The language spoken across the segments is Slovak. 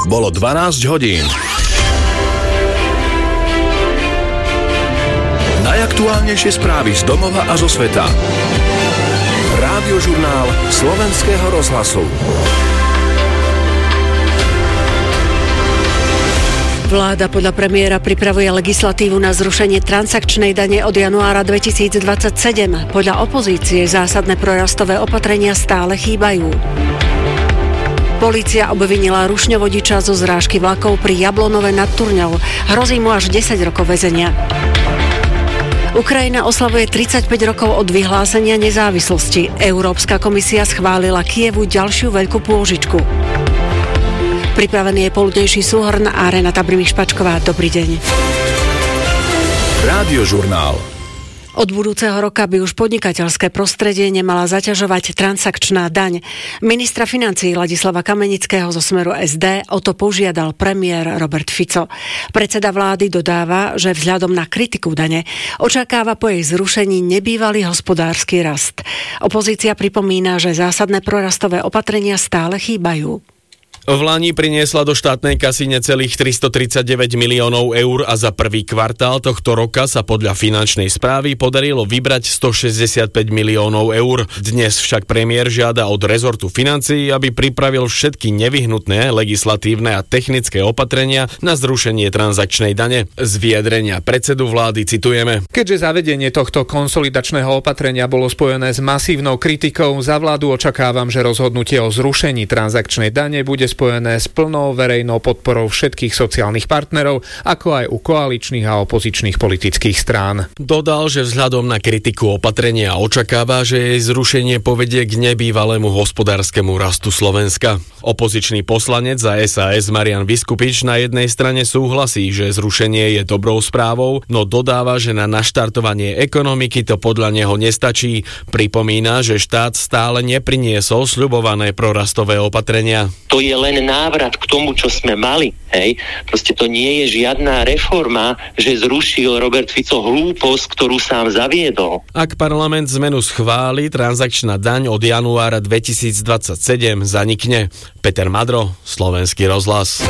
Bolo 12 hodín. Najaktuálnejšie správy z domova a zo sveta. Rádiožurnál Slovenského rozhlasu. Vláda podľa premiéra pripravuje legislatívu na zrušenie transakčnej dane od januára 2027. Podľa opozície zásadné prorastové opatrenia stále chýbajú. Polícia obvinila rušňovodiča zo zrážky vlakov pri Jablonove nad Turňou. Hrozí mu až 10 rokov väzenia. Ukrajina oslavuje 35 rokov od vyhlásenia nezávislosti. Európska komisia schválila Kyjevu ďalšiu veľkú pôžičku. Pripravený je poludnejší súhrn a Renata Brimiš-Pačková. Dobrý deň. Rádiožurnál. Od budúceho roka by už podnikateľské prostredie nemala zaťažovať transakčná daň. Ministra financií Ladislava Kamenického zo Smeru SD o to požiadal premiér Robert Fico. Predseda vlády dodáva, že vzhľadom na kritiku dane očakáva po jej zrušení nebývalý hospodársky rast. Opozícia pripomína, že zásadné prorastové opatrenia stále chýbajú. Vlani priniesla do štátnej kasy necelých 339 miliónov eur a za prvý kvartál tohto roka sa podľa finančnej správy podarilo vybrať 165 miliónov eur. Dnes však premiér žiada od rezortu financií, aby pripravil všetky nevyhnutné legislatívne a technické opatrenia na zrušenie transakčnej dane. Z vyjadrenia predsedu vlády citujeme. Keďže zavedenie tohto konsolidačného opatrenia bolo spojené s masívnou kritikou, za vládu očakávam, že rozhodnutie o zrušení transakčnej dane bude spojené s plnou verejnou podporou všetkých sociálnych partnerov, ako aj u koaličných a opozičných politických strán. Dodal, že vzhľadom na kritiku opatrenia očakáva, že jej zrušenie povedie k nebývalému hospodárskemu rastu Slovenska. Opozičný poslanec za SAS Marian Viskupič na jednej strane súhlasí, že zrušenie je dobrou správou, no dodáva, že na naštartovanie ekonomiky to podľa neho nestačí. Pripomína, že štát stále nepriniesol sľubované prorastové opatrenia. To je len návrat k tomu, čo sme mali. Hej. Proste to nie je žiadna reforma, že zrušil Robert Fico hlúposť, ktorú sám zaviedol. Ak parlament zmenu schváli, transakčná daň od januára 2027 zanikne. Peter Madro, Slovenský rozhlas.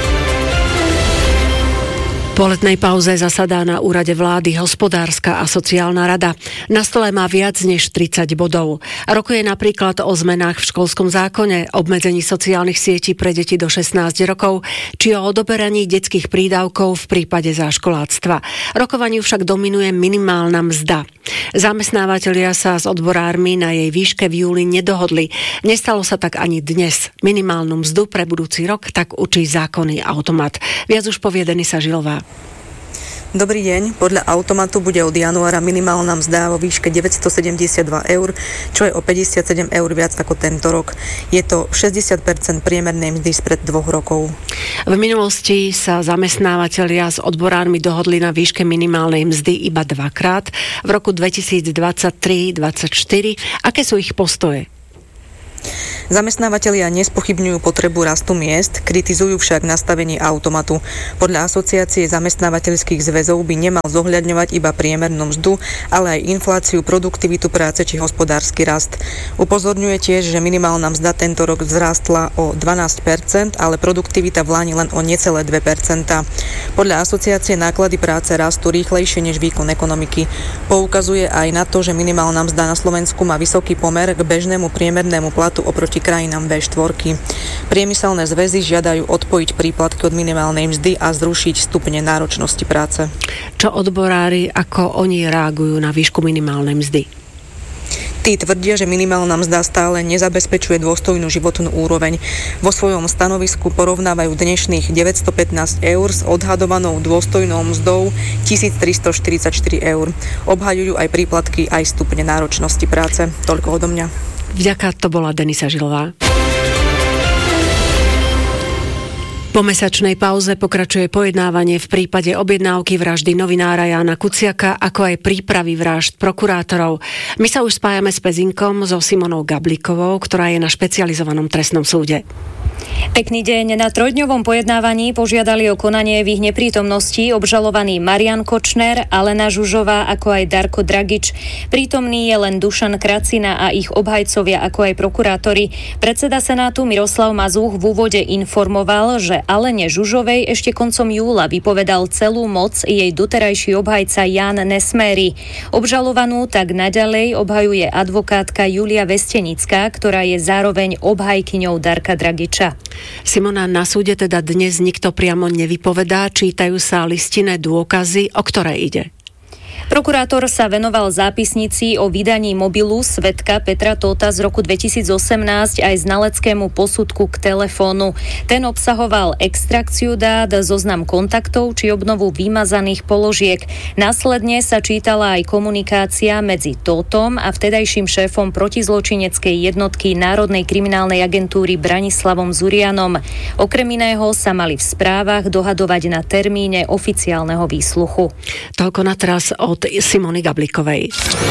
Po letnej pauze zasadá na úrade vlády Hospodárska a sociálna rada. Na stole má viac než 30 bodov. Rokuje napríklad o zmenách v školskom zákone, obmedzení sociálnych sietí pre deti do 16 rokov, či o odoberaní detských prídavkov v prípade záškoláctva. Rokovaniu však dominuje minimálna mzda. Zamestnávatelia sa s odborármi na jej výške v júli nedohodli. Nestalo sa tak ani dnes. Minimálnu mzdu pre budúci rok tak učí zákonný automat. Viac už povie Denisa Žilová. Dobrý deň. Podľa automatu bude od januára minimálna mzda vo výške 972 eur, čo je o 57 eur viac ako tento rok. Je to 60% priemernej mzdy spred 2 rokov. V minulosti sa zamestnávateľia s odborármi dohodli na výške minimálnej mzdy iba dvakrát, v roku 2023-2024. Aké sú ich postoje? Zamestnávatelia nespochybňujú potrebu rastu miest, kritizujú však nastavenie automatu. Podľa asociácie zamestnávateľských zväzov by nemal zohľadňovať iba priemernú mzdu, ale aj infláciu, produktivitu práce či hospodársky rast. Upozorňuje tiež, že minimálna mzda tento rok vzrástla o 12%, ale produktivita v lani len o necelé 2%. Podľa asociácie náklady práce rastú rýchlejšie než výkon ekonomiky. Poukazuje aj na to, že minimálna mzda na Slovensku má vysoký pomer k bežnému priemernému platu oproti krajinám V4. Priemyselné zväzy žiadajú odpojiť príplatky od minimálnej mzdy a zrušiť stupne náročnosti práce. Čo odborári, ako oni reagujú na výšku minimálnej mzdy? Tí tvrdia, že minimálna mzda stále nezabezpečuje dôstojnú životnú úroveň. Vo svojom stanovisku porovnávajú dnešných 915 eur s odhadovanou dôstojnou mzdou 1344 eur. Obhajujú aj príplatky, aj stupne náročnosti práce. Toľko odo mňa. Vďaka, to bola Denisa Žilová. Po mesačnej pauze pokračuje pojednávanie v prípade objednávky vraždy novinára Jána Kuciaka, ako aj prípravy vražd prokurátorov. My sa už spájame s Pezinkom so Simonou Gablíkovou, ktorá je na špecializovanom trestnom súde. Pekný deň. Na trojdňovom pojednávaní požiadali o konanie v ich neprítomnosti obžalovaní Marian Kočner, Alena Žužová ako aj Darko Dragič. Prítomný je len Dušan Kracina a ich obhajcovia ako aj prokurátori. Predseda Senátu Miroslav Mazúch v úvode informoval, že Alene Žužovej ešte koncom júla vypovedal celú moc jej doterajší obhajca Ján Nesméry. Obžalovanú tak naďalej obhajuje advokátka Julia Vestenická, ktorá je zároveň obhajkyňou Darka Dragiča. Simona, na súde teda dnes nikto priamo nevypovedá, čítajú sa listinné dôkazy, o ktoré ide. Prokurátor sa venoval zápisnici o vydaní mobilu svedka Petra Tóta z roku 2018 aj znaleckému posudku k telefónu. Ten obsahoval extrakciu dát, zoznam kontaktov či obnovu vymazaných položiek. Následne sa čítala aj komunikácia medzi Tótom a vtedajším šéfom protizločineckej jednotky Národnej kriminálnej agentúry Branislavom Zurianom. Okrem iného sa mali v správach dohadovať na termíne oficiálneho výsluchu. Toľko na teraz od Simony Gablikovej.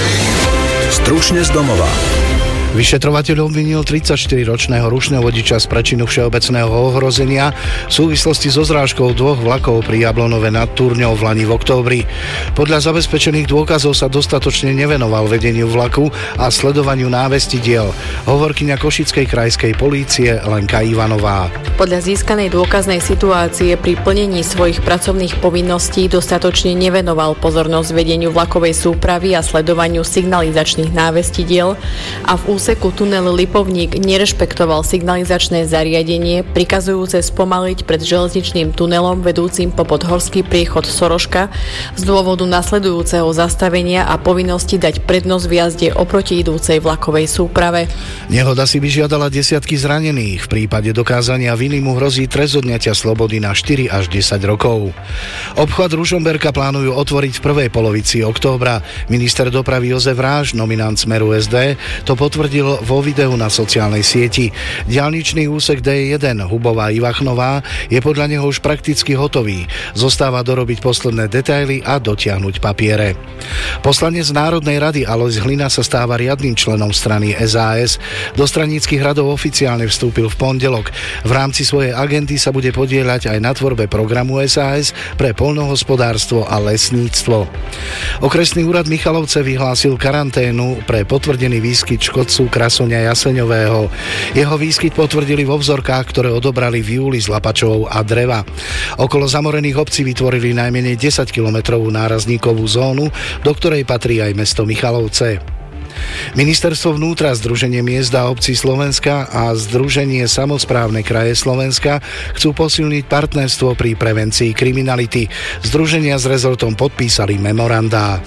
Stručne z domova. Vyšetrovateľ obvinil 34-ročného rušného vodiča z prečinu všeobecného ohrozenia v súvislosti so zrážkou dvoch vlakov pri Jablonove nad Turňou v lani v októbri. Podľa zabezpečených dôkazov sa dostatočne nevenoval vedeniu vlaku a sledovaniu návestidiel. Hovorkyňa Košickej krajskej polície Lenka Ivanová. Podľa získanej dôkaznej situácie pri plnení svojich pracovných povinností dostatočne nevenoval pozornosť vedeniu vlakovej súpravy a sledovaniu signalizačných návestidiel a v úseku tunel Lipovník nerešpektoval signalizačné zariadenie prikazujúce spomaliť pred železničným tunelom vedúcim po podhorský priechod Soroška z dôvodu nasledujúceho zastavenia a povinnosti dať prednosť v jazde oproti idúcej vlakovej súprave. Nehoda si vyžiadala desiatky zranených. V prípade dokázania viny mu hrozí trest odňatia slobody na 4 až 10 rokov. Obchvat Ružomberka plánujú otvoriť v prvej polovici októbra. Minister dopravy Jozef Ráž, nominant Smeru SD, to potvrdil vo videu na sociálnej sieti. Diaľničný úsek D1 Hubová Ivachnová je podľa neho už prakticky hotový. Zostáva dorobiť posledné detaily a dotiahnuť papiere. Poslanec Národnej rady Alojz Hlina sa stáva riadnym členom strany SAS. Do straníckych radov oficiálne vstúpil v pondelok. V rámci svojej agendy sa bude podieľať aj na tvorbe programu SAS pre poľnohospodárstvo a lesníctvo. Okresný úrad Michalovce vyhlásil karanténu pre potvrdený výskyt škodcu krasoňa jaseňového. Jeho výskyt potvrdili vo vzorkách, ktoré odobrali v júli z lapačov a dreva. Okolo zamorených obcí vytvorili najmenej 10 kilometrovú nárazníkovú zónu, do ktorej patrí aj mesto Michalovce. Ministerstvo vnútra, Združenie miest a obcí Slovenska a Združenie samosprávne kraje Slovenska chcú posilniť partnerstvo pri prevencii kriminality. Združenia s rezortom podpísali memorandá.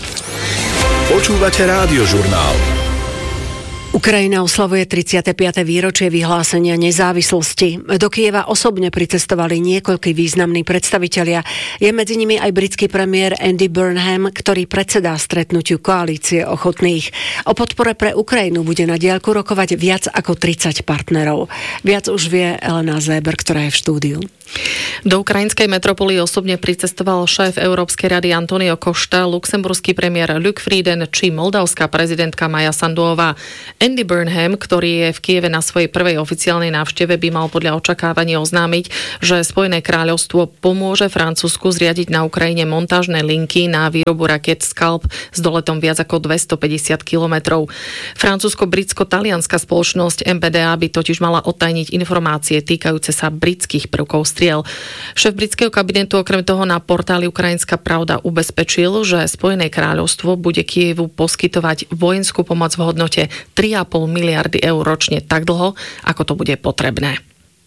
Počúvate Rádiožurnál. Ukrajina oslavuje 35. výročie vyhlásenia nezávislosti. Do Kyjeva osobne pricestovali niekoľkí významní predstavitelia. Je medzi nimi aj britský premiér Andy Burnham, ktorý predsedá stretnutiu koalície ochotných. O podpore pre Ukrajinu bude na diaľku rokovať viac ako 30 partnerov. Viac už vie Elena Zéber, ktorá je v štúdiu. Do ukrajinskej metropoly osobne pricestoval šéf Európskej rady Antonio Costa, luxemburský premiér Luc Frieden či moldavská prezidentka Maja Sanduová. Andy Burnham, ktorý je v Kyjeve na svojej prvej oficiálnej návšteve, by mal podľa očakávania oznámiť, že Spojené kráľovstvo pomôže Francúzsku zriadiť na Ukrajine montážne linky na výrobu raket Scalp s doletom viac ako 250 kilometrov. Francúzsko-britsko-talianská spoločnosť MBDA by totiž mala odtajniť informácie týkajúce sa britských prvkov striel. Šéf britského kabinetu okrem toho na portáli Ukrajinská pravda ubezpečil, že Spojené kráľovstvo bude Kyjevu poskytovať vojenskú pomoc v hodnote 3,5 miliardy eur ročne tak dlho, ako to bude potrebné.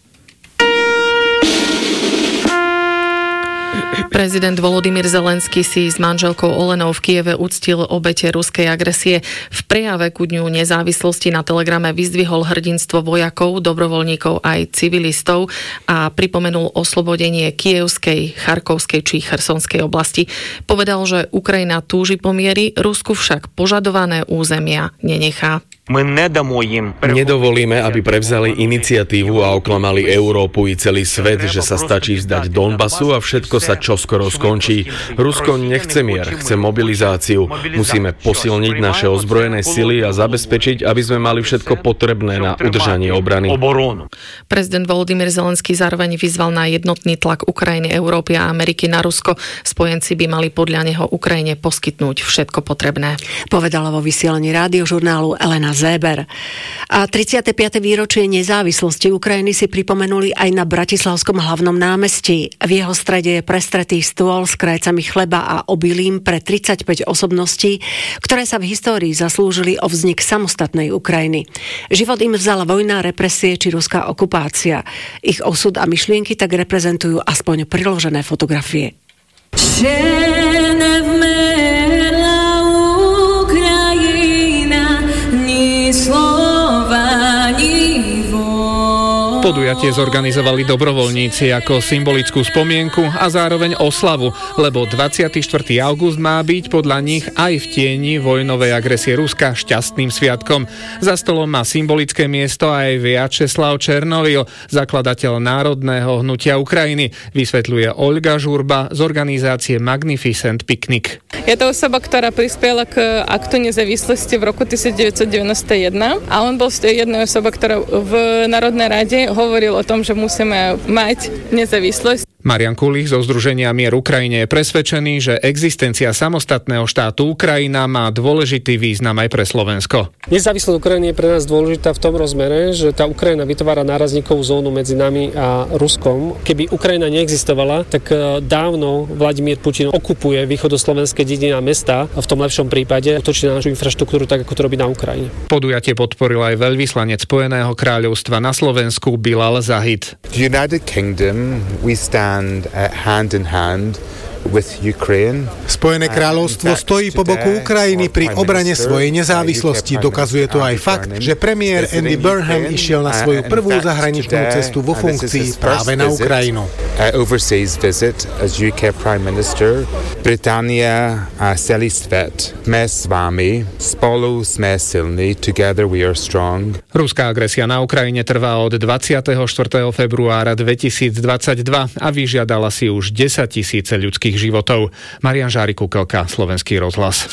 Prezident Volodymyr Zelenský si s manželkou Olenou v Kyjeve uctil obete ruskej agresie. V prejave ku Dňu nezávislosti na telegrame vyzdvihol hrdinstvo vojakov, dobrovoľníkov aj civilistov a pripomenul oslobodenie Kyjevskej, Charkovskej či Chersonskej oblasti. Povedal, že Ukrajina túži po miery, Rusku však požadované územia nenechá. Nedovolíme, aby prevzali iniciatívu a oklamali Európu i celý svet, že sa stačí vzdať Donbasu a všetko sa sa čoskoro skončí. Rusko nechce mier, chce mobilizáciu. Musíme posilniť naše ozbrojené sily a zabezpečiť, aby sme mali všetko potrebné na udržanie obrany. Prezident Volodymyr Zelenský zároveň vyzval na jednotný tlak Ukrajiny, Európy a Ameriky na Rusko. Spojenci by mali podľa neho Ukrajine poskytnúť všetko potrebné. Povedala vo vysielaní rádiožurnálu Elena Zéber. A 35. výročie nezávislosti Ukrajiny si pripomenuli aj na bratislavskom hlavnom námestí. V jeho strede je prestretý stôl s krajcami chleba a obilím pre 35 osobností, ktoré sa v histórii zaslúžili o vznik samostatnej Ukrajiny. Život im vzala vojna, represie či ruská okupácia. Ich osud a myšlienky tak reprezentujú aspoň priložené fotografie. Podujatie zorganizovali dobrovoľníci ako symbolickú spomienku a zároveň oslavu, lebo 24. august má byť podľa nich aj v tieni vojnovej agresie Ruska šťastným sviatkom. Za stolom má symbolické miesto aj Vjačeslav Černovil, zakladateľ Národného hnutia Ukrajiny, vysvetľuje Olga Žurba z organizácie Magnificent Picnic. Je to osoba, ktorá prispela k aktu nezávislosti v roku 1991 a on bol jedna osoba, ktorá v Národnej rade hovoril o tom, že musíme mať nezávislosť. Marian Kulich zo Združenia Mier Ukrajine je presvedčený, že existencia samostatného štátu Ukrajina má dôležitý význam aj pre Slovensko. Nezávislosť Ukrajiny je pre nás dôležitá v tom rozmere, že tá Ukrajina vytvára nárazníkovú zónu medzi nami a Ruskom. Keby Ukrajina neexistovala, tak dávno Vladimír Putin okupuje východoslovenské dediny a mestá a v tom lepšom prípade útočí na našu infraštruktúru tak, ako to robí na Ukrajine. Podujatie podporil aj veľvyslanec Spojeného kráľovstva na Slovensku Bilal Zahid. United Kingdom, we stand hand in hand with Ukraine. Spojené kráľovstvo stojí po boku Ukrajiny pri obrane svojej nezávislosti. Dokazuje to aj fakt, že premiér Andy Burnham išiel na svoju prvú zahraničnú cestu vo funkcii práve na Ukrajinu. Overseas visit as UK Prime Minister. Británia a celý svet. Sme s vami, spolu sme silní, together we are strong. Ruská agresia na Ukrajine trvá od 24. februára 2022 a vyžiadala si už 10 000 ľudských životov. Marian Žárik-Kukelka, Slovenský rozhlas.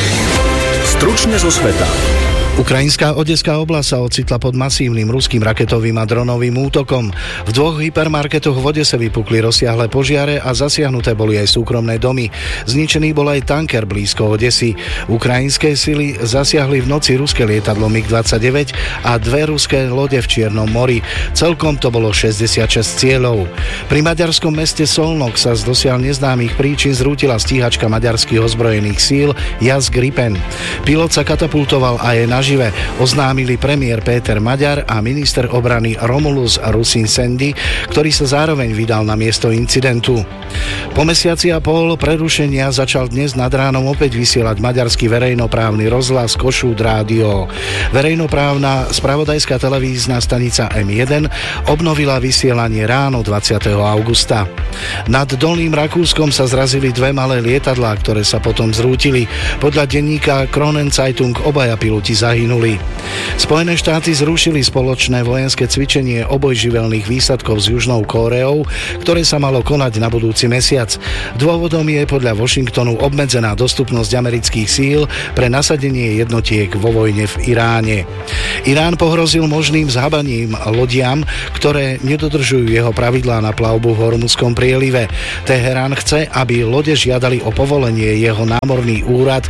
Stručne zo sveta. Ukrajinská Odeská oblasť sa ocitla pod masívnym ruským raketovým a dronovým útokom. V 2 hypermarketoch v Odese vypukli rozsiahle požiare a zasiahnuté boli aj súkromné domy. Zničený bol aj tanker blízko Odesy. Ukrajinské sily zasiahli v noci ruské lietadlo MiG-29 a 2 ruské lode v Čiernom mori. Celkom to bolo 66 cieľov. Pri maďarskom meste Solnok sa z dosiaľ neznámych príčin zrútila stíhačka maďarských ozbrojených síl Jas Gripen. Pilot sa katapultoval a je nažive, oznámili premiér Péter Maďar a minister obrany Romulus Rusin-Sendy, ktorý sa zároveň vydal na miesto incidentu. Po mesiaci a pol prerušenia začal dnes nad ránom opäť vysielať maďarský verejnoprávny rozhlas Kossuth Rádio. Verejnoprávna spravodajská televízna stanica M1 obnovila vysielanie ráno 20. augusta. Nad Dolným Rakúskom sa zrazili 2 malé lietadlá, ktoré sa potom zrútili. Podľa denníka Kronenzeitung obaja piloti zahynuli. Spojené štáty zrušili spoločné vojenské cvičenie obojživelných výsadkov s Južnou Kóreou, ktoré sa malo konať na budúci mesiac. Dôvodom je podľa Washingtonu obmedzená dostupnosť amerických síl pre nasadenie jednotiek vo vojne v Iráne. Irán pohrozil možným zhabaním lodiam, ktoré nedodržujú jeho pravidlá na plavbu v Hormudskom prielive. Teherán chce, aby lode žiadali o povolenie jeho námorný úrad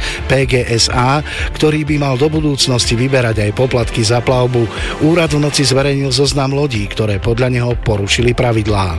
PGSA, ktorý by mal do budúcnosti vyberať aj poplatky za plavbu. Úrad v noci zverejnil zoznam lodí, ktoré podľa neho porušili pravidlá.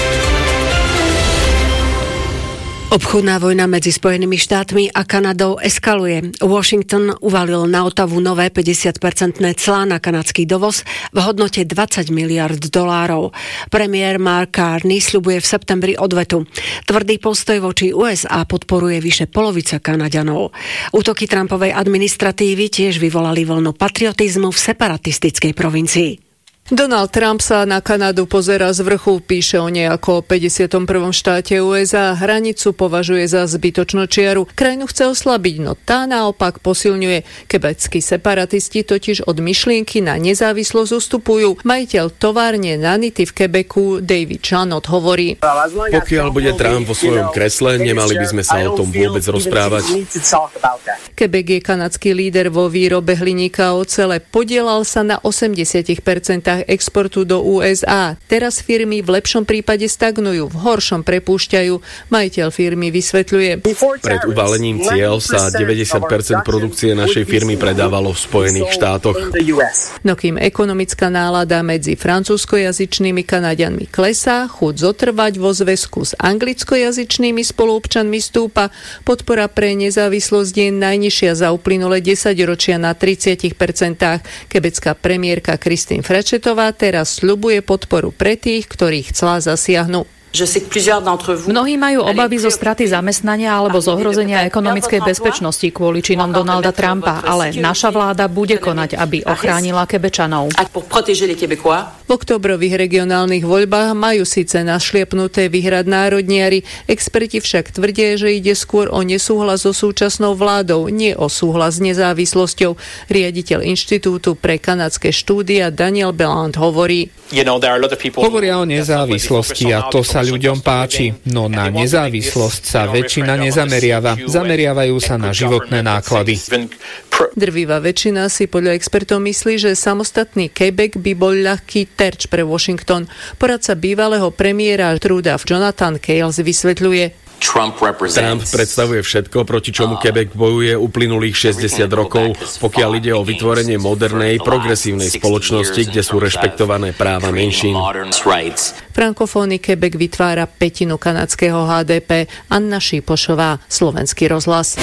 Obchodná vojna medzi Spojenými štátmi a Kanadou eskaluje. Washington uvalil na Ottawu nové 50% clá na kanadský dovoz v hodnote $20 miliard. Premiér Mark Carney sľubuje v septembri odvetu. Tvrdý postoj voči USA podporuje vyše polovica Kanaďanov. Útoky Trumpovej administratívy tiež vyvolali vlnu patriotizmu v separatistickej provincii. Donald Trump sa na Kanadu pozerá z vrchu, píše o nej ako o 51. štáte USA. Hranicu považuje za zbytočnú čiaru. Krajinu chce oslabiť, no tá naopak posilňuje. Quebecskí separatisti totiž od myšlienky na nezávislosť ustupujú. Majiteľ továrne Nanity v Quebecu David Chanot hovorí: Pokiaľ bude Trump vo svojom kresle, nemali by sme sa o tom vôbec rozprávať. Quebec je kanadský líder vo výrobe hliníka a ocele. Podielal sa na 80% exportu do USA. Teraz firmy v lepšom prípade stagnujú, v horšom prepúšťajú. Majiteľ firmy vysvetľuje: Pred uvalením ciel sa 90% produkcie našej firmy predávalo v Spojených štátoch. No kým ekonomická nálada medzi francúzskojazyčnými Kanaďanmi klesá, chuť zotrvať vo zväzku s anglickojazyčnými spoluobčanmi stúpa, podpora pre nezávislosť je najnižšia za uplynulé 10 ročia na 30%. Quebecká premiérka Christine Franchettová teraz sľubuje podporu pre tých, ktorých clá zasiahnu. Mnohí majú obavy zo straty zamestnania alebo z ohrozenia ekonomickej bezpečnosti kvôli činom Donalda Trumpa, ale naša vláda bude konať, aby ochránila Quebečanov. V októbrových regionálnych voľbách majú síce našliapnuté vyhrať národniari, experti však tvrdia, že ide skôr o nesúhlas so súčasnou vládou, nie o súhlas s nezávislosťou. Riaditeľ Inštitútu pre kanadské štúdia Daniel Beland hovorí: Hovoria o nezávislosti a to sa ľuďom páči, no na nezávislosť sa väčšina nezameriava. Zameriavajú sa na životné náklady. Drvivá väčšina si podľa expertov myslí, že samostatný Quebec by bol ľahký terč pre Washington. Poradca bývalého premiéra Truda Jonathan Kales vysvetľuje: Trump predstavuje všetko, proti čomu Quebec bojuje uplynulých 60 rokov, pokiaľ ide o vytvorenie modernej, progresívnej spoločnosti, kde sú rešpektované práva menšín. Frankofónny Quebec vytvára pätinu kanadského HDP. Anna Šípošová, Slovenský rozhlas.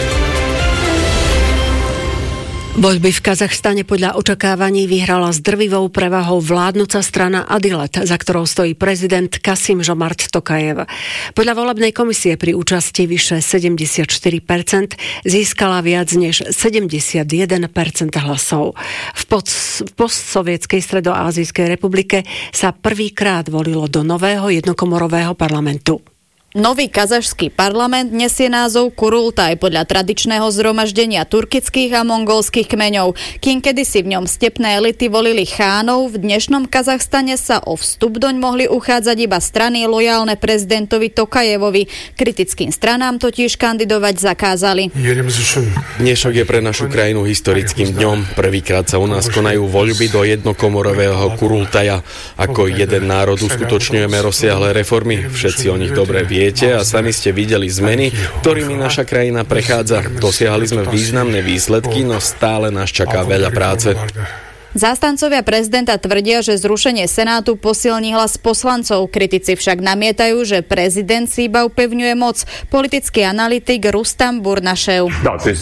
Voľby v Kazachstane podľa očakávaní vyhrala s drvivou prevahou vládnuca strana Adilet, za ktorou stojí prezident Kasim-Žomart Tokajev. Podľa volebnej komisie pri účasti vyše 74% získala viac než 71% hlasov. V postsovietskej Stredoázijskej republike sa prvýkrát volilo do nového jednokomorového parlamentu. Nový kazašský parlament nesie názov Kurultaj podľa tradičného zhromaždenia turkických a mongolských kmeňov. Kým kedysi v ňom stepné elity volili chánov, v dnešnom Kazachstane sa o vstup doň mohli uchádzať iba strany lojálne prezidentovi Tokajevovi. Kritickým stranám totiž kandidovať zakázali. Dnešok je pre našu krajinu historickým dňom. Prvýkrát sa u nás konajú voľby do jednokomorového Kurultaja. Ako jeden národ uskutočňujeme rozsiahle reformy. Všetci o nich dobre viete a sami ste videli zmeny, ktorými naša krajina prechádza. Dosiahli sme významné výsledky, no stále nás čaká veľa práce. Zástancovia prezidenta tvrdia, že zrušenie Senátu posilní hlas poslancov. Kritici však namietajú, že prezident si iba upevňuje moc. Politický analytik Rustam Burnašev.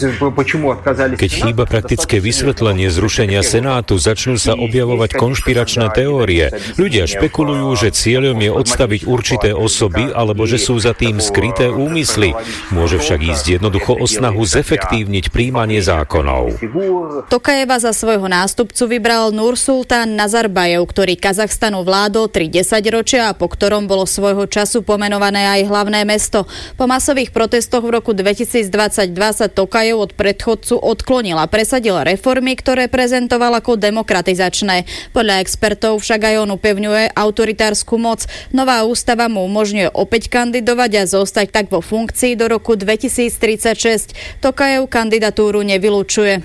Keď chýba praktické vysvetlenie zrušenia Senátu, začnú sa objavovať konšpiračné teórie. Ľudia špekulujú, že cieľom je odstaviť určité osoby alebo že sú za tým skryté úmysly. Môže však ísť jednoducho o snahu zefektívniť prijímanie zákonov. Tokajeva za svojho nástupcu vybral Nursultán Nazarbajev, ktorý Kazachstanu vládol 30 ročia a po ktorom bolo svojho času pomenované aj hlavné mesto. Po masových protestoch v roku 2022 sa Tokajev od predchodcu odklonil a presadil reformy, ktoré prezentoval ako demokratizačné. Podľa expertov však aj on upevňuje autoritárskú moc. Nová ústava mu umožňuje opäť kandidovať a zostať tak vo funkcii do roku 2036. Tokajev kandidatúru nevylučuje.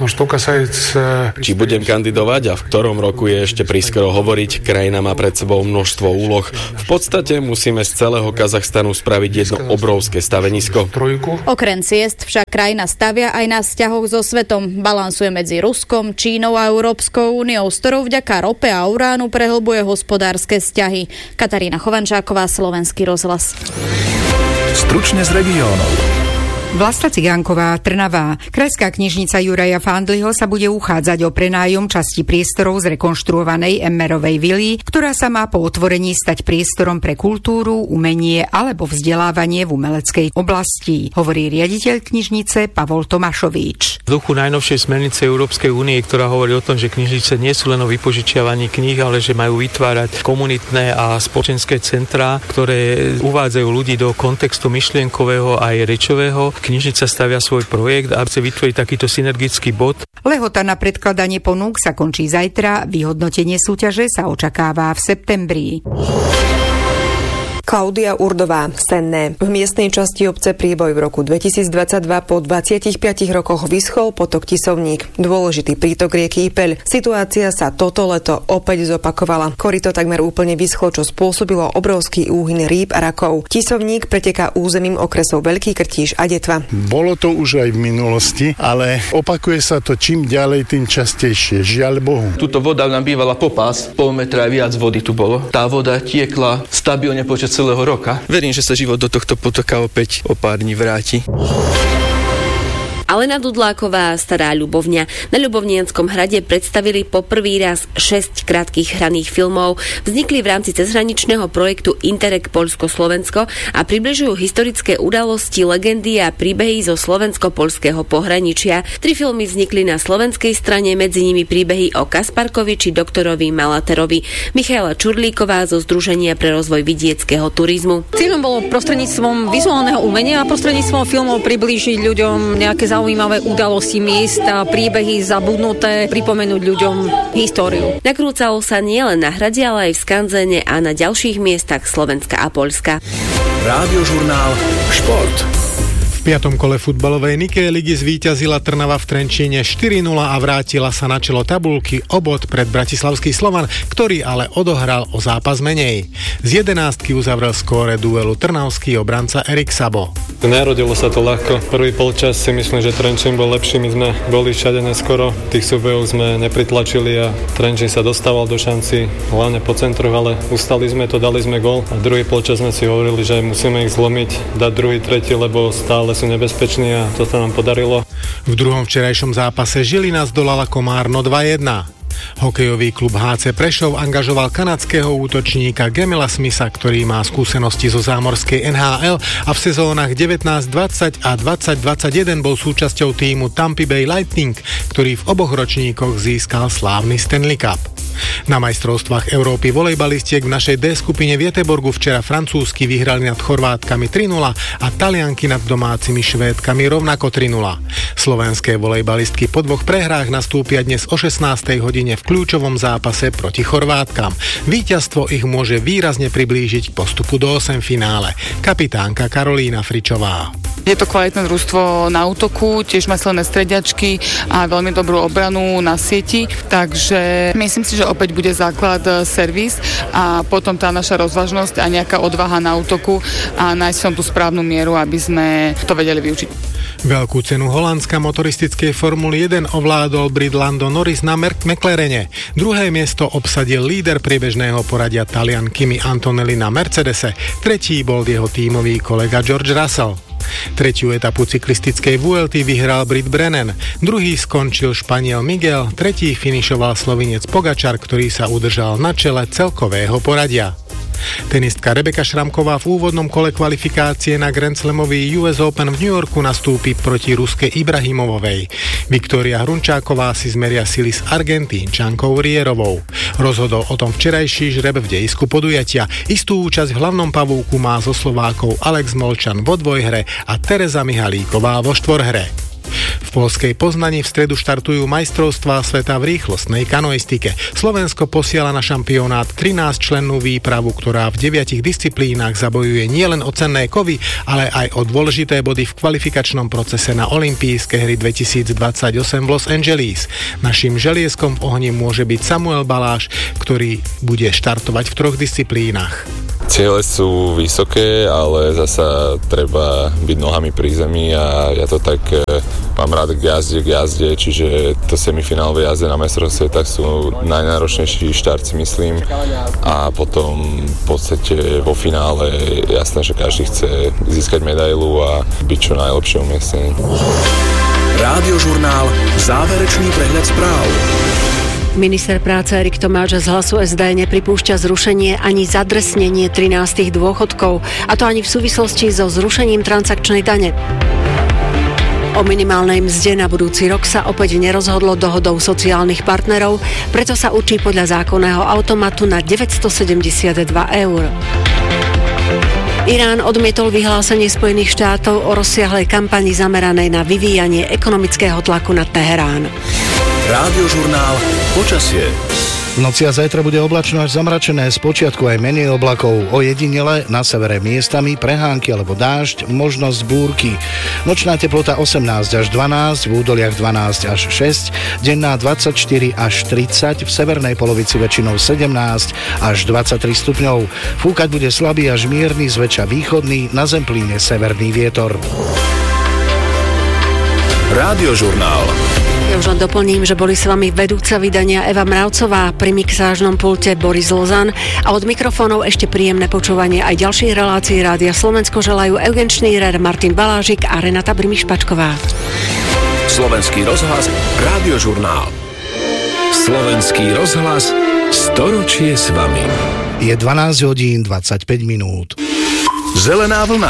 Či budem kandidovať a v ktorom roku je ešte priskoro hovoriť, krajina má pred sebou množstvo úloh. V podstate musíme z celého Kazachstanu spraviť jedno obrovské stavenisko. Okrem ciest však krajina stavia aj na vzťahoch so svetom. Balansuje medzi Ruskom, Čínou a Európskou úniou, s ktorou vďaka rope a uránu prehlbuje hospodárske vzťahy. Katarína Chovančáková, Slovenský rozhlas. Stručne z regiónov. Vlasta Cigánková, Trnava. Krajská knižnica Juraja Fandliho sa bude uchádzať o prenájom časti priestorov z rekonštruovanej Emmerovej vily, ktorá sa má po otvorení stať priestorom pre kultúru, umenie alebo vzdelávanie v umeleckej oblasti, hovorí riaditeľ knižnice Pavol Tomášovič. V duchu najnovšej smernice Európskej únie, ktorá hovorí o tom, že knižnice nie sú len o vypožičiavaní kníh, ale že majú vytvárať komunitné a spoločenské centrá, ktoré uvádzajú ľudí do kontextu myšlienkového aj rečového. Knižnica stavia svoj projekt a chce vytvoriť takýto synergický bod. Lehota na predkladanie ponúk sa končí zajtra, vyhodnotenie súťaže sa očakáva v septembri. Klaudia Urdová, Senné. V miestnej časti obce Príboj v roku 2022 po 25 rokoch vyschol potok Tisovník, dôležitý prítok rieky Ipeľ. Situácia sa toto leto opäť zopakovala. Koryto takmer úplne vyschlo, čo spôsobilo obrovský úhyn rýb a rakov. Tisovník preteká územím okresov Veľký Krtíš a Detva. Bolo to už aj v minulosti, ale opakuje sa to čím ďalej, tým častejšie. Žiaľ Bohu. Tuto voda nám bývala popás, pol metra a viac vody tu bolo. Tá voda tiekla stabilne počas celého roka. Verím, že sa život do tohto potoka opäť o pár dní vráti. Alena Dudláková a Stará Ľubovňa. Na Ľubovnianskom hrade predstavili po prvý raz 6 krátkych hraných filmov. Vznikli v rámci cezhraničného projektu Interreg Poľsko-Slovensko a približujú historické udalosti, legendy a príbehy zo slovensko-poľského pohraničia. 3 filmy vznikli na slovenskej strane, medzi nimi príbehy o Kasparkovi či doktorovi Malaterovi. Michaela Čurlíková zo Združenia pre rozvoj vidieckého turizmu. Cieľom bolo prostredníctvom vizuálneho umenia a prostredníctvom filmov priblížiť ľuďom nejaké zaujímavé udalosti, miesta, príbehy zabudnuté, pripomenúť ľuďom históriu. Nakrúcalo sa nielen na hrade, ale aj v Skanzene a na ďalších miestach Slovenska a Poľska. Rádiožurnál Šport. V 5. kole futbalovej Nike ligy zvíťazila Trnava v Trenčíne 4-0 a vrátila sa na čelo tabulky o bod pred bratislavský Slovan, ktorý ale odohral o zápas menej. Z 11 uzavrel skóre duelu trnavský obranca Erik Sabo. Nerodilo sa to ľahko. Prvý polčas si myslím, že Trenčín bol lepší, my sme boli všade neskoro. Tých súbojov sme nepritlačili a Trenčín sa dostával do šanci, hlavne po centroch, ale ustali sme to, dali sme gól. A druhý polčas sme si hovorili, že musíme ich zlomiť, dať druhý, tretí, lebo stále sú nebezpeční a to sa nám podarilo. V druhom včerajšom zápase Žilina zdolala Komárno 2-1. Hokejový klub HC Prešov angažoval kanadského útočníka Gemila Smitha, ktorý má skúsenosti zo zámorskej NHL a v sezónach 19-20 a 20-21 bol súčasťou týmu Tampa Bay Lightning, ktorý v oboch ročníkoch získal slávny Stanley Cup. Na majstrovstvách Európy volejbalistiek v našej D skupine v Göteborgu včera francúzsky vyhrali nad Chorvátkami 3-0 a Talianky nad domácimi Švédkami rovnako 3-0. Slovenské volejbalistky po 2 prehrách nastúpia dnes o 16. hodine v kľúčovom zápase proti Chorvátkam. Víťazstvo ich môže výrazne priblížiť k postupu do 8 finále. Kapitánka Karolína Fričová. Je to kvalitné družstvo na útoku, tiež má silné strediačky a veľmi dobrú obranu na sieti, takže myslím si, že opäť bude základ servis a potom tá naša rozvážnosť a nejaká odvaha na útoku a nájsť som tú správnu mieru, aby sme to vedeli využiť. Veľkú cenu holandska motoristickej Formuly 1 ovládol Brit Lando Norris na McLarene. Druhé miesto obsadil líder priebežného poradia Talian Kimi Antonelli na Mercedese. Tretí bol jeho tímový kolega George Russell. Tretiu etapu cyklistickej VLT vyhral Brit Brennan, druhý skončil Španiel Miguel, tretí finišoval Slovinec Pogačar, ktorý sa udržal na čele celkového poradia. Tenistka Rebeka Šramková v úvodnom kole kvalifikácie na Grand Slamový US Open v New Yorku nastúpi proti Ruske Ibrahimovovej. Viktória Hrunčáková si zmeria sily s Argentínčankou Rierovou. Rozhodol o tom včerajší žreb v dejisku podujatia. Istú účasť v hlavnom pavúku má zo Slovákov Alex Molčan vo dvojhre a Tereza Mihalíková vo štvorhre. V poľskej Poznani v stredu štartujú majstrovstvá sveta v rýchlostnej kanoistike. Slovensko posiela na šampionát 13-člennú výpravu, ktorá v 9 disciplínach zabojuje nielen o cenné kovy, ale aj o dôležité body v kvalifikačnom procese na olympijské hry 2028 v Los Angeles. Naším želieskom v ohni môže byť Samuel Baláš, ktorý bude štartovať v 3 disciplínach. Ciele sú vysoké, ale zasa treba byť nohami pri zemi a ja to tak mám rád k jazde, čiže to semifinálové jazde na majstrovstve tak sú najnáročnejší štart, si myslím, a potom v podstate vo finále jasné, že každý chce získať medailu a byť čo najlepšie umiestnený. Rádiožurnál, záverečný prehľad správ. Minister práce Erik Tomáš z Hlasu SD nepripúšťa zrušenie ani zadresnenie 13 dôchodkov, a to ani v súvislosti so zrušením transakčnej dane. O minimálnej mzde na budúci rok sa opäť nerozhodlo dohodou sociálnych partnerov, preto sa určí podľa zákonného automatu na 972 eur. Irán odmietol vyhlásenie Spojených štátov o rozsiahlej kampani zameranej na vyvíjanie ekonomického tlaku na Teherán. Rádiožurnál počasie. V noci a zajtra bude oblačno až zamračené, spočiatku aj menej oblakov. Ojedinele na severe miestami prehánky alebo dážď, možnosť búrky. Nočná teplota 18 až 12, v údoliach 12 až 6, denná 24 až 30, v severnej polovici väčšinou 17 až 23 stupňov. Fúkať bude slabý až mierny, zväčša východný, na zemplíne severný vietor. Rádiožurnál. Ja už len doplním, že boli s vami vedúca vydania Eva Mravcová, pri mixážnom pulte Boris Lozan a od mikrofónov ešte príjemné počúvanie aj ďalších relácií Rádia Slovensko želajú Eugen Šnírer, Martin Balážik a Renata Brimišpačková. Slovenský rozhlas, Rádiožurnál. Slovenský rozhlas, storočie s vami. Je 12 hodín 25 minút. Zelená vlna.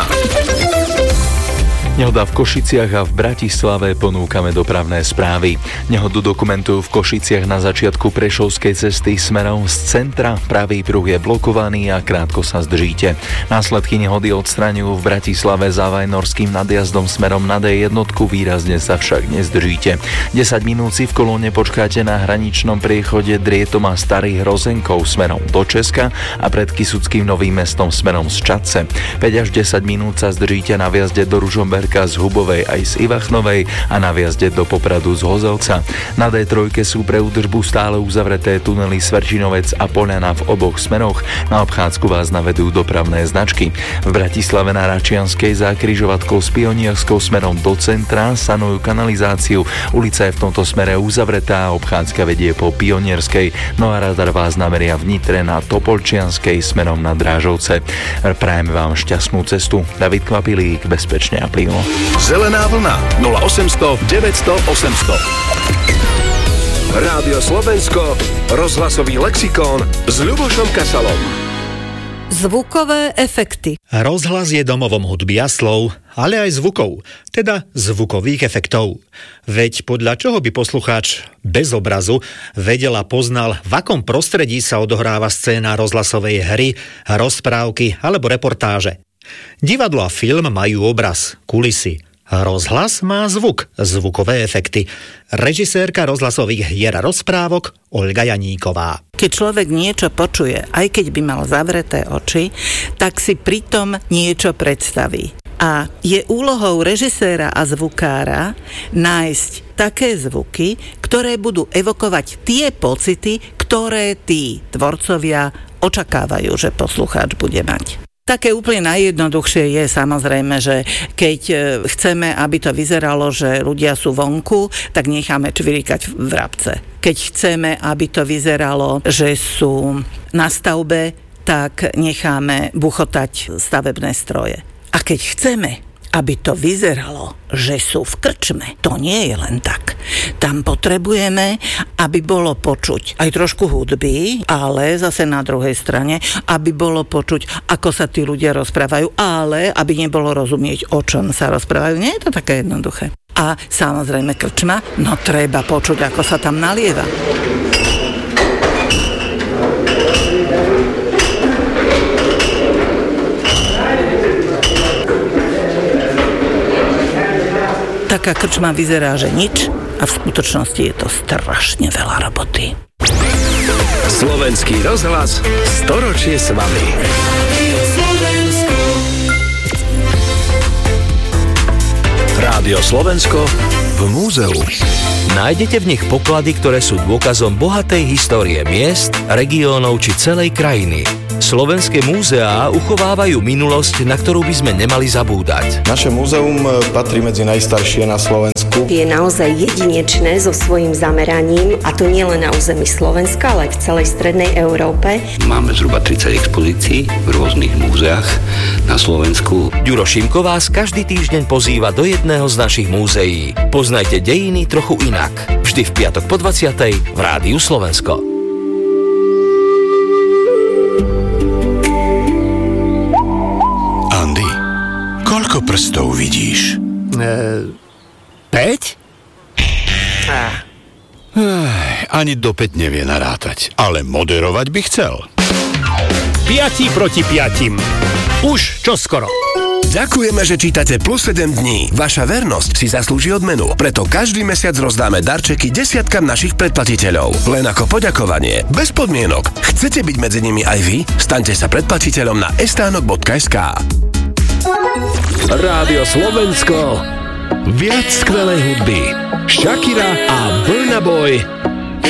Nehoda v Košiciach a v Bratislave, ponúkame dopravné správy. Nehodu dokumentujú v Košiciach na začiatku Prešovskej cesty smerom z centra. Pravý pruh je blokovaný a krátko sa zdržíte. Následky nehody odstraňujú v Bratislave za Vajnorským nadjazdom smerom na D1, výrazne sa však nezdržíte. 10 minút si v kolóne počkáte na hraničnom priechode Drietom a Starých Rozenkov smerom do Česka a pred Kysuckým Novým Mestom smerom z Čadce. 5 až 10 minút sa zdržíte na vjazde do Ružomberka z Hubovej aj z Ivachnovej a na vjazde do Popradu z Hozelca. Na D3 sú pre údržbu stále uzavreté tunely Sverčinovec a Poľana v oboch smeroch. Na obchádzku vás navedú dopravné značky. V Bratislave na Račianskej za križovatkou s Pionierskou smerom do centra sanujú kanalizáciu. Ulica je v tomto smere uzavretá a obchádzka vedie po Pionierskej. No a radar vás nameria v Nitre na Topolčianskej smerom na Drážovce. Prajeme vám šťastnú cestu. David Kvapilík, bezpečne a plynulo. Zelená vlna 0800 900 800. Rádio Slovensko, rozhlasový lexikón s Ľubošom Kasalom. Zvukové efekty. Rozhlas je domovom hudby a slov, ale aj zvukov, teda zvukových efektov. Veď podľa čoho by poslucháč bez obrazu vedel a poznal, v akom prostredí sa odohráva scéna rozhlasovej hry, rozprávky alebo reportáže. Divadlo a film majú obraz, kulisy. Rozhlas má zvuk, zvukové efekty. Režisérka rozhlasových hier a rozprávok Olga Janíková. Keď človek niečo počuje, aj keď by mal zavreté oči, tak si pritom niečo predstaví. A je úlohou režiséra a zvukára nájsť také zvuky, ktoré budú evokovať tie pocity, ktoré tí tvorcovia očakávajú, že poslucháč bude mať. Také úplne najjednoduchšie je samozrejme, že keď chceme, aby to vyzeralo, že ľudia sú vonku, tak necháme čvirikať vrabce. Keď chceme, aby to vyzeralo, že sú na stavbe, tak necháme buchotať stavebné stroje. A keď chceme, aby to vyzeralo, že sú v krčme, to nie je len tak. Tam potrebujeme, aby bolo počuť aj trošku hudby, ale zase na druhej strane, aby bolo počuť, ako sa tí ľudia rozprávajú, ale aby nebolo rozumieť, o čom sa rozprávajú. Nie je to také jednoduché. A samozrejme krčma, no treba počuť, ako sa tam nalieva. Taká krčma vyzerá, že nič, a v skutočnosti je to strašne veľa roboty. Slovenský rozhlas, storočie s vami. Rádio Slovensko v múzeu. Nájdete v nich poklady, ktoré sú dôkazom bohatej histórie miest, regiónov či celej krajiny. Slovenské múzeá uchovávajú minulosť, na ktorú by sme nemali zabúdať. Naše múzeum patrí medzi najstaršie na Slovensku. Je naozaj jedinečné so svojím zameraním, a to nie len na území Slovenska, ale aj v celej strednej Európe. Máme zhruba 30 expozícií v rôznych múzeách na Slovensku. Ďuro Šimko vás každý týždeň pozýva do jedného z našich múzeí. Poznajte dejiny trochu inak. Vždy v piatok po 20:00 v Rádiu Slovensko. Andy, koľko prstov vidíš? 5? Ani do 5 nevie narátať, ale moderovať by chcel. 5 proti 5. Už čoskoro. Ďakujeme, že čítate Plus 7 dní. Vaša vernosť si zaslúži odmenu. Preto každý mesiac rozdáme darčeky desiatkam našich predplatiteľov. Len ako poďakovanie. Bez podmienok. Chcete byť medzi nimi aj vy? Staňte sa predplatiteľom na estánok.sk. Rádio Slovensko. Viac skvelej hudby. Shakira a Burna Boy